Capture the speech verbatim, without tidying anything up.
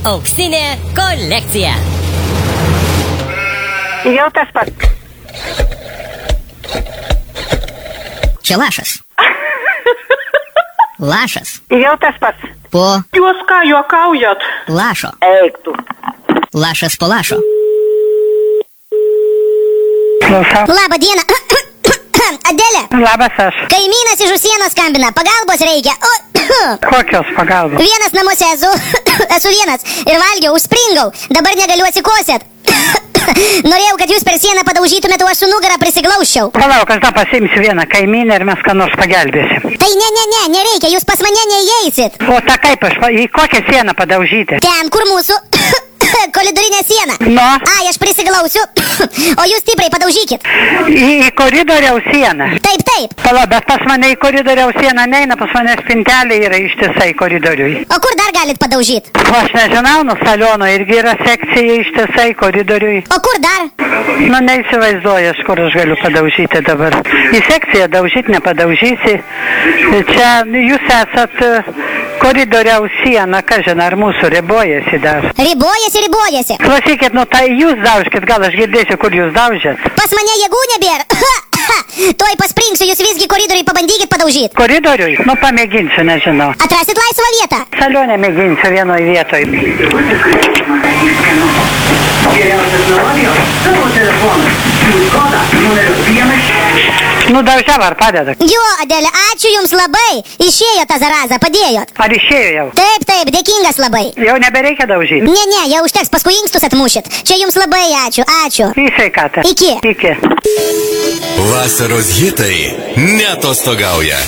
Auksinė kolekcija. Jau tas pats. Čia lašas. Lašas. Jau tas pats. Po Jūs ką juokaujat? lašo. Eik tu. Lašas po lašo. Klausau. Labą dieną. Adelė, Labas aš. kaimynas iš Užsienos skambina, pagalbos reikia. O, Kokios pagalbos? vienas namuose esu, esu vienas ir valgiau, užspringau, dabar negaliu atsikosėt. Norėjau, kad jūs per sieną padaužytumėt, o aš su nugara prisiglauščiau. Palauk, aš dar pasiimsiu vieną kaimynę ir mes ką nors pagelbėsim. Tai ne, ne, ne, nereikia, jūs pas mane neįeisit. O ta kaip aš, pa- į kokią sieną padaužyti? Ten, kur mūsų kolidorinė siena. Nu, Ai, aš prisiglausiu, o jūs stipriai padaužykit. į, į koridoriaus sieną. Taip, taip. Palauk, bet pas mane į koridoriaus sieną neina, pas mane spintelė yra ištisai koridoriui. O kur dar galit padaužyt? O aš nežinau, nu saliono irgi yra sekcija ištisai koridoriui. O kur dar? Nu, neįsivaizduoju, aš kur aš galiu padaužyti dabar. Į sekciją daužyti nepadaužysi. Čia jūs esat e, koridoriaus siena, kažin, ar mūsų ribojasi dar. Ribojasi, ribojasi. Klausykit, nu tai jūs daužkit, gal aš girdėsiu, kur jūs daužėt. Pas mane jėgų nebėra. Tuoj paspringsiu, jūs visgi koridoriui pabandykit padaužyt. Koridoriui? Nu, pamėginsiu, nežinau. Atrasit laisvą vietą. Salionę mėginsiu vienoj vietoj. Nu, daužiau ar padeda? Jo, Adelė, ačiū jums labai. Išėjo tą zarazą, padėjot. Ar išėjo jau? Taip, taip, dėkingas labai. Jau nebereikia daužyti. Ne, ne, jau užteks, paskui inkstus atmušit. Čia jums labai ačiū, ačiū. Į sveikatą. Iki. Iki. Vasaros hitai neatostogauja.